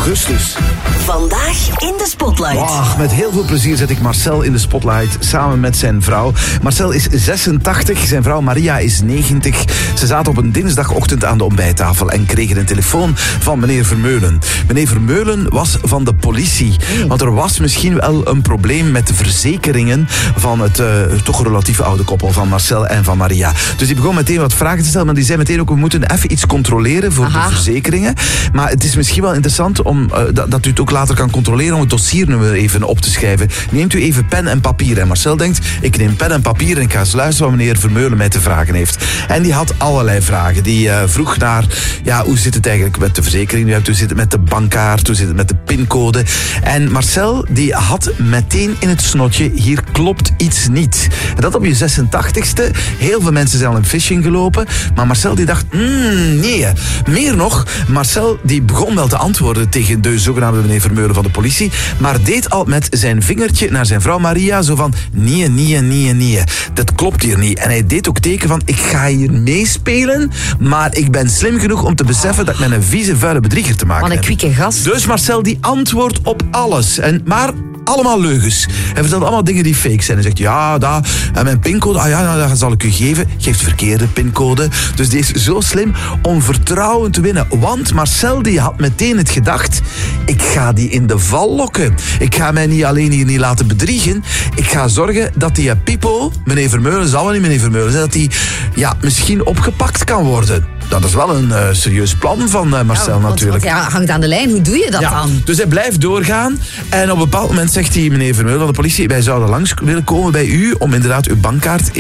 augustus. Vandaag in de Spotlight. Wow, met heel veel plezier zet ik Marcel in de Spotlight samen met zijn vrouw. Marcel is 86, zijn vrouw Maria is 90. Ze zaten op een dinsdagochtend aan de ontbijttafel en kregen een telefoon van meneer Vermeulen. Meneer Vermeulen was van de politie. Want er was misschien wel een probleem met de verzekeringen van het toch relatief oude koppel van Marcel en van Maria. Dus die begon meteen wat vragen te stellen, maar die zei meteen ook, we moeten even iets controleren voor de verzekeringen. Maar het is misschien wel interessant om dat u het ook later kan controleren om het dossiernummer even op te schrijven. Neemt u even pen en papier. En Marcel denkt, ik neem pen en papier en ik ga eens luisteren wat meneer Vermeulen mij te vragen heeft. En die had allerlei vragen. Die vroeg naar, ja, hoe zit het eigenlijk met de verzekering? Hoe zit het met de bankkaart? Hoe zit het met de pincode? En Marcel, die had meteen in het snotje, hier klopt iets niet. En dat op je 86ste. Heel veel mensen zijn al in phishing gelopen. Maar Marcel die dacht, nee. Meer nog, Marcel die begon wel te antwoorden tegen de zogenaamde meneer Vermeulen van de politie, maar deed al met zijn vingertje naar zijn vrouw Maria zo van, nee. Dat klopt hier niet. En hij deed ook teken van, ik ga hier meespelen, maar ik ben slim genoeg om te beseffen dat ik met een vieze, vuile bedrieger te maken heb. Wat een kwieke gast. Dus Marcel die antwoordt op alles. Maar allemaal leugens. Hij vertelt allemaal dingen die fake zijn. Hij zegt, ja, en mijn pincode, dat zal ik u geven. Geeft de verkeerde pincode. Dus die is zo slim om vertrouwen te winnen. Want Marcel die had meteen het gedacht, ik ga die in de val lokken. Ik ga mij niet alleen hier niet laten bedriegen. Ik ga zorgen dat die Pipo, meneer Vermeulen, zal wel niet meneer Vermeulen zijn, dat die misschien opgepakt kan worden. Dat is wel een serieus plan van Marcel natuurlijk. Ja, hangt aan de lijn. Hoe doe je dat dan? Dus hij blijft doorgaan. En op een bepaald moment zegt hij, meneer Vermeulen van de politie, wij zouden langs willen komen bij u om inderdaad uw bankkaart